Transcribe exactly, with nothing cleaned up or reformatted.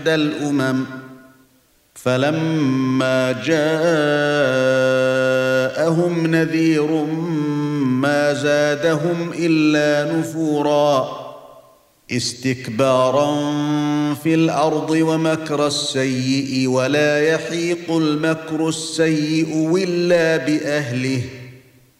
الأمم فلما جاءهم نذير ما زادهم إلا نفورا استكبارا في الأرض ومكر السيئ ولا يحيق المكر السيئ إلا بأهله